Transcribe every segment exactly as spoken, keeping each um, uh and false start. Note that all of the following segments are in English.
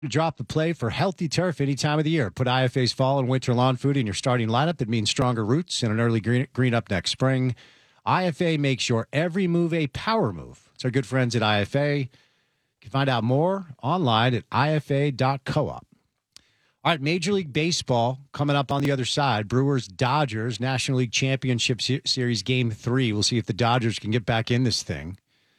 Drop the play for healthy turf any time of the year. Put I F A's fall and winter lawn food in your starting lineup. That means stronger roots and an early green, green up next spring. I F A makes your every move a power move. It's our good friends at I F A. You can find out more online at I F A dot coop. All right, Major League Baseball coming up on the other side. Brewers-Dodgers, National League Championship Series Game three. We'll see if the Dodgers can get back in this thing.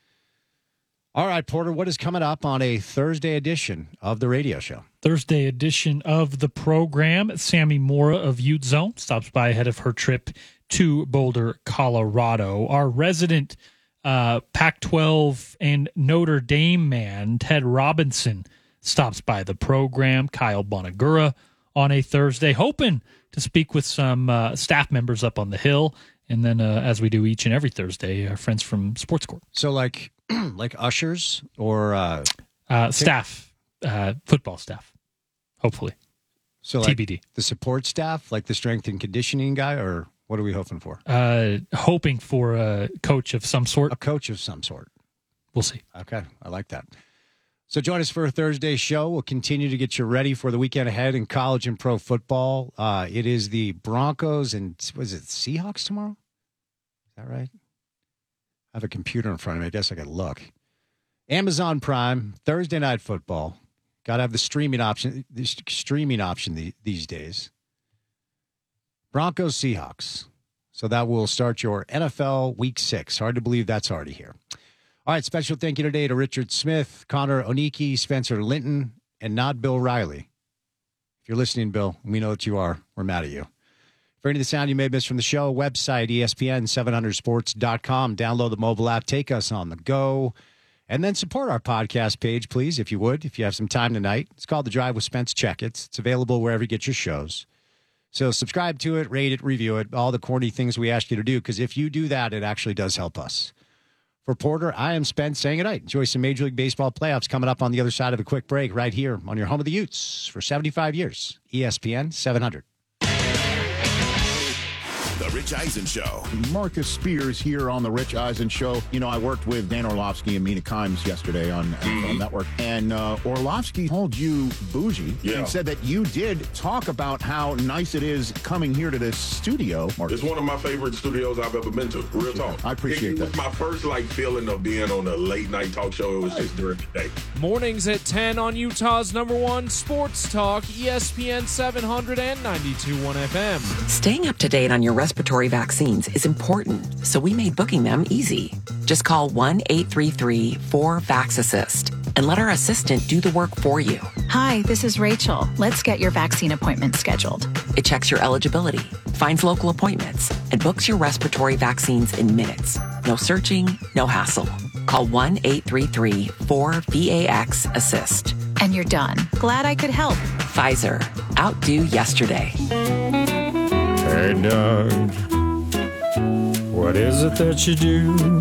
All right, Porter, what is coming up on a Thursday edition of the radio show? Thursday edition of the program. Sammy Mora of Ute Zone stops by ahead of her trip to Boulder, Colorado. Our resident uh, Pac twelve and Notre Dame man, Ted Robinson, stops by the program. Kyle Bonagura on a Thursday, hoping to speak with some uh, staff members up on the Hill. And then, uh, as we do each and every Thursday, our friends from Sports Court. So, like, like ushers or uh, uh, staff, uh, football staff, hopefully. So, like T B D. The support staff, like the strength and conditioning guy, or what are we hoping for? Uh, hoping for a coach of some sort. A coach of some sort. We'll see. Okay, I like that. So join us for a Thursday show. We'll continue to get you ready for the weekend ahead in college and pro football. Uh, it is the Broncos and, was it Seahawks tomorrow? Is that right? I have a computer in front of me. I guess I could look. Amazon Prime, Thursday Night Football. Got to have the streaming option, the streaming option the, these days. Broncos, Seahawks. So that will start your N F L Week six. Hard to believe that's already here. All right, special thank you today to Richard Smith, Connor Oniki, Spencer Linton, and not Bill Riley. If you're listening, Bill, we know that you are. We're mad at you. For any of the sound you may miss from the show, website E S P N seven hundred sports dot com. Download the mobile app. Take us on the go. And then support our podcast page, please, if you would, if you have some time tonight. It's called The Drive with Spence. Check it. It's available wherever you get your shows. So subscribe to it, rate it, review it, all the corny things we ask you to do, because if you do that, it actually does help us. For Porter, I am Spence saying good night. Enjoy some Major League Baseball playoffs coming up on the other side of a quick break right here on your home of the Utes for seventy-five years. E S P N seven hundred. The Rich Eisen Show. Marcus Spears here on The Rich Eisen Show. You know, I worked with Dan Orlovsky and Mina Kimes yesterday on N F L mm-hmm. Network, and uh, Orlovsky called you bougie yeah. and said that you did talk about how nice it is coming here to this studio. Marcus. It's one of my favorite studios I've ever been to. Real talk. I appreciate it, it that. It was my first like feeling of being on a late night talk show. It was just during the day. Mornings at ten on Utah's number one sports talk, E S P N seven hundred and ninety-two point one F M. Staying up to date on your respiratory vaccines is important, so we made booking them easy. Just call one eight three three four VAX-ASSIST and let our assistant do the work for you. Hi, this is Rachel. Let's get your vaccine appointment scheduled. It checks your eligibility, finds local appointments, and books your respiratory vaccines in minutes. No searching, no hassle. Call one eight three three four VAX-ASSIST. And you're done. Glad I could help. Pfizer. Outdo yesterday. Hey, Doug. What is it that you do?